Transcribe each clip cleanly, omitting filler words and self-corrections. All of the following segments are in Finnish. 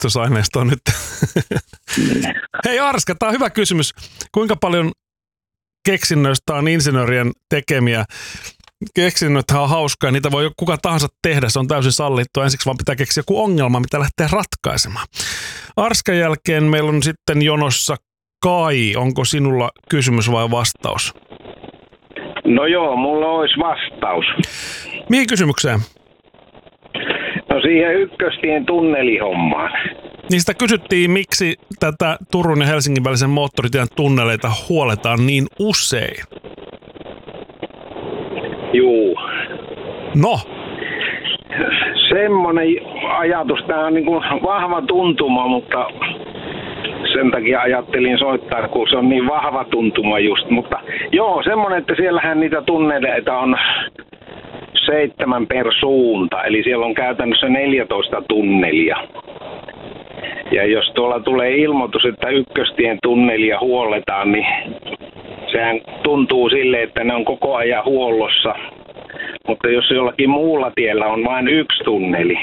todistusaineistoa nyt. Hei Arska, tämä on hyvä kysymys. Kuinka paljon keksinnöistä on insinöörien tekemiä? Keksinnöthän on hauskaa, niitä voi kuka tahansa tehdä, se on täysin sallittua. Ensiksi vaan pitää keksiä joku ongelma, mitä lähtee ratkaisemaan. Arskan jälkeen meillä on sitten jonossa Kai. Onko sinulla kysymys vai vastaus? No joo, mulla olisi vastaus. Mihin kysymykseen? No siihen ykköstien tunnelihommaan. Niistä kysyttiin, miksi tätä Turun ja Helsingin välisen moottoritien tunneleita huoletaan niin usein. Juu. No? Semmoinen ajatus, tämä on niin kuin vahva tuntuma, mutta sen takia ajattelin soittaa, kun se on niin vahva tuntuma just. Mutta joo, semmoinen, että siellähän niitä tunneleita on 7 per suunta, eli siellä on käytännössä 14 tunnelia. Ja jos tuolla tulee ilmoitus, että ykköstien tunnelia huolletaan, niin sehän tuntuu sille, että ne on koko ajan huollossa. Mutta jos jollakin muulla tiellä on vain 1 tunneli,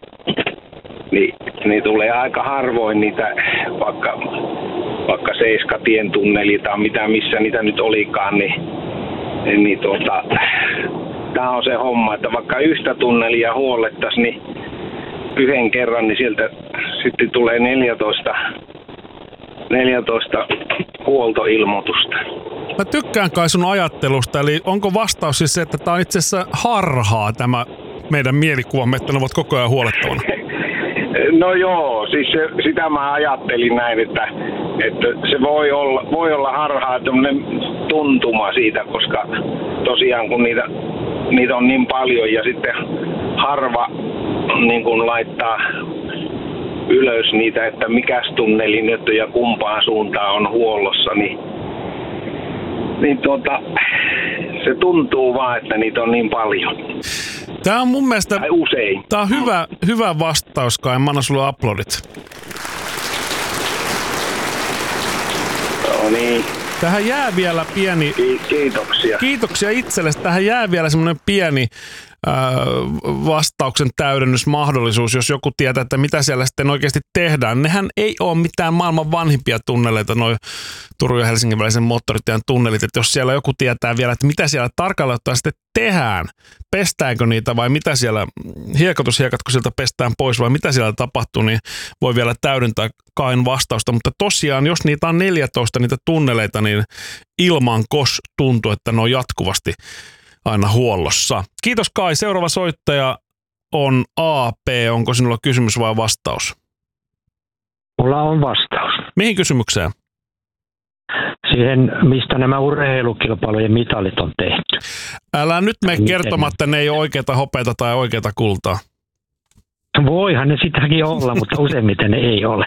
niin tulee aika harvoin niitä vaikka 7-tien tunneli tai missä niitä nyt olikaan, niin tämä on se homma, että vaikka yhtä tunnelia huollettaisiin, niin yhden kerran, niin sieltä sitten tulee 14 huoltoilmoitusta. Mä tykkään kai sun ajattelusta, eli onko vastaus siis se, että tämä on itse asiassa harhaa tämä meidän mielikuvamme, että ne ovat koko ajan huolettavana? No joo, siis sitä mä ajattelin näin, että se voi olla harhaa tämmöinen tuntuma siitä, koska tosiaan kun niitä on niin paljon ja sitten harva niin kun laittaa ylös niitä, että mikäs tunneli nyt ja kumpaan suuntaan on huollossa, niin se tuntuu vaan, että niitä on niin paljon. Tämä on mun mielestä usein. Tämä on hyvä vastaus, Kai. Mä annan sulle aplodit. No niin. Tähän jää vielä pieni... Kiitoksia. Kiitoksia itsellesi. Tähän jää vielä semmoinen pieni vastauksen täydennysmahdollisuus, jos joku tietää, että mitä siellä sitten oikeasti tehdään. Nehän ei ole mitään maailman vanhimpia tunneleita, noi Turun ja Helsingin välisen moottoritien tunnelit, että jos siellä joku tietää vielä, että mitä siellä tarkalleen ottaen sitten tehdään, pestäänkö niitä vai mitä siellä, hiekotushiekat, sieltä pestään pois vai mitä siellä tapahtuu, niin voi vielä täydentää Kain vastausta, mutta tosiaan, jos niitä on 14 niitä tunneleita, niin ilman tuntuu, että ne on jatkuvasti aina huollossa. Kiitos Kai. Seuraava soittaja on AP. Onko sinulla kysymys vai vastaus? Mulla on vastaus. Mihin kysymykseen? Siihen, mistä nämä urheilukilpailujen mitalit on tehty. Älä nyt mene kertomaan, että ne ei ole oikeata hopeata tai oikeata kultaa. Voihan ne sitäkin olla, mutta useimmiten ne ei ole.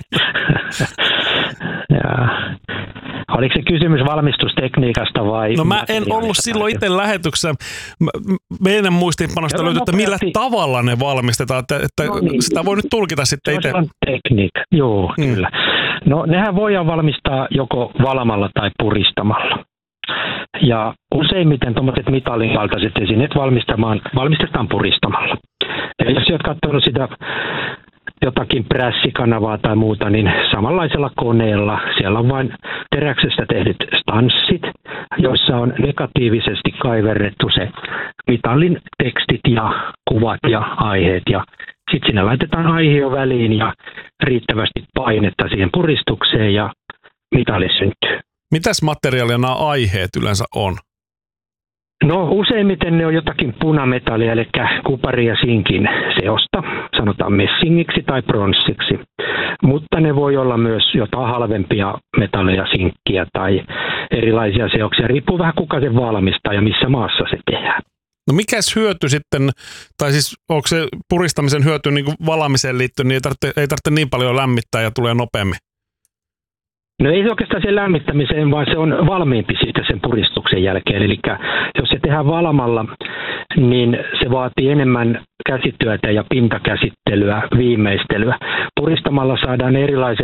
Ja. Oliko se kysymys valmistustekniikasta vai... No mä en ollut silloin itse lähetyksessä. Meidän muistiinpanosta löytyy, että millä tavalla ne valmistetaan. Että no niin, sitä voi nyt tulkita sitten itse. Se on tekniikka, joo, kyllä. No nehän voidaan valmistaa joko valamalla tai puristamalla. Ja useimmiten tuommoiset mitalin kaltaiset esineet valmistetaan puristamalla. Ja jos olet katsonut sitä jotakin prässikanavaa tai muuta, niin samanlaisella koneella siellä on vain teräksestä tehdyt stanssit, joissa on negatiivisesti kaiverrettu se mitallin tekstit ja kuvat ja aiheet. Ja sitten sinne laitetaan aihio väliin ja riittävästi painetta siihen puristukseen ja mitalli syntyy. Mitäs materiaalia nämä aiheet yleensä on? No useimmiten ne on jotakin punametallia, eli kupari ja sinkin seosta, sanotaan messingiksi tai pronssiksi. Mutta ne voi olla myös jotain halvempia metalleja, sinkkiä tai erilaisia seoksia. Riippuu vähän kuka se valmistaa ja missä maassa se tehdään. No mikäs hyöty sitten, tai siis onko se puristamisen hyöty niin kuin valamiseen liittyen, niin ei tarvitse niin paljon lämmittää ja tulee nopeammin? No ei se oikeastaan sen lämmittämiseen, vaan se on valmiimpi siitä sen puristuksen jälkeen. Eli jos se tehdään valamalla, niin se vaatii enemmän käsityötä ja pintakäsittelyä, viimeistelyä. Puristamalla saadaan erilaiset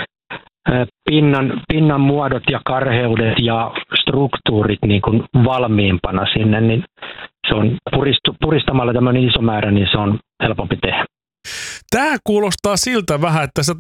pinnan muodot ja karheudet ja struktuurit niin kuin valmiimpana sinne. Niin se on puristamalla tämmöinen iso määrä, niin se on helpompi tehdä. Tämä kuulostaa siltä vähän, että sä